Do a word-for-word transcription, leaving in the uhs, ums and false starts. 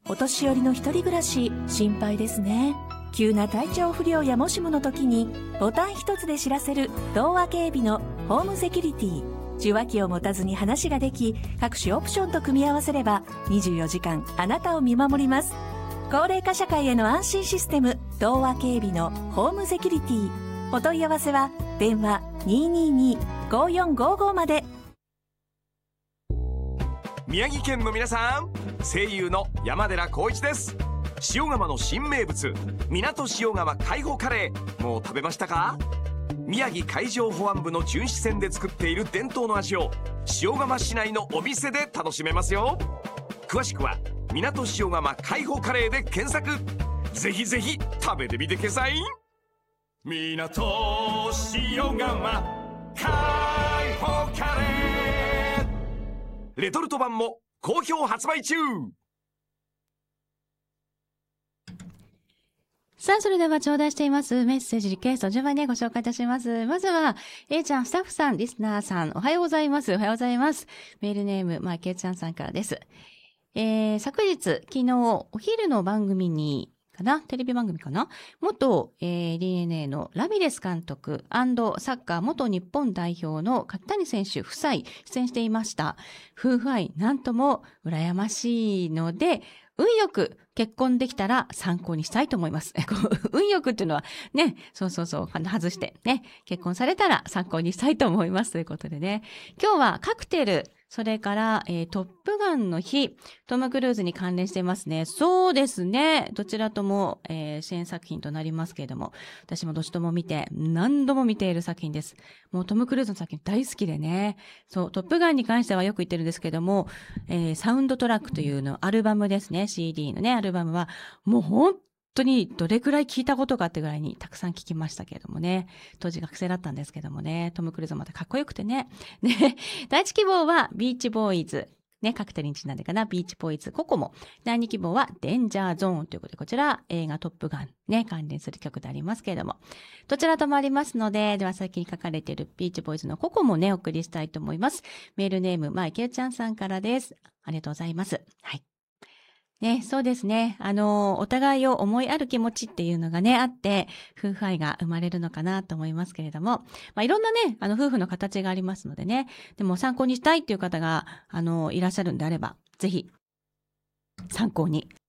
お年寄りの一人暮らし心配ですね。急な体調不良やもしもの時にボタン一つで知らせる東和警備のホームセキュリティ。受話器を持たずに話ができ、各種オプションと組み合わせればにじゅうよじかんあなたを見守ります。高齢化社会への安心システム、東和警備のホームセキュリティ。お問い合わせは電話 にーにーにーごーよんごーごー まで。 宮城県の皆さん、声優の山寺宏一です。塩釜の新名物、港塩釜海保カレー、もう食べましたか？宮城海上保安部の巡視船で作っている伝統の味を塩釜市内のお店で楽しめますよ。詳しくは港塩釜海保カレーで検索。ぜひぜひ食べてみてください。港塩釜海保カレー、レトルト版も好評発売中。 さあ、それでは頂戴していますメッセージリクエスト順番にご紹介いたします。まずは A ちゃん、スタッフさん、リスナーさん、おはようございます。おはようございます。メールネーム、まあ、けいちゃんさんからです。えー、昨日、昨日、お昼の番組に、かなテレビ番組かな元、えー、ディーエヌエー のラミレス監督&サッカー元日本代表の梶谷選手夫妻出演していました。夫婦愛、なんとも羨ましいので、運よく結婚できたら参考にしたいと思います。運よくっていうのはね、そうそうそう、外してね、結婚されたら参考にしたいと思いますということでね。今日はカクテル、それから、えー、トップガンの日、トム・クルーズに関連していますね。そうですね。どちらとも、えー、主演作品となりますけれども、私もどっちとも見て、何度も見ている作品です。もうトム・クルーズの作品大好きでね。そう、トップガンに関してはよく言ってるんですけども、えー、サウンドトラックというの、アルバムですね。シーディー のね、アルバムは、もう本当にどれくらい聞いたことかってぐらいにたくさん聞きましたけれどもね。当時学生だったんですけどもね。トム・クルーズまたかっこよくてね。ね、第一希望はビーチボーイズ。ね、カクテルにちなんでかな、ビーチボーイズココモ。第二希望はデンジャーゾーンということで、こちら映画トップガンね、関連する曲でありますけれども。どちらともありますので、では先に書かれているビーチボーイズのココモね、お送りしたいと思います。メールネーム、まいけいちゃんさんからです。ありがとうございます。はい。ね、そうですね。あの、お互いを思いある気持ちっていうのがね、あって、夫婦愛が生まれるのかなと思いますけれども、まあ、いろんなね、あの、夫婦の形がありますのでね、でも参考にしたいっていう方が、あの、いらっしゃるんであれば、ぜひ、参考に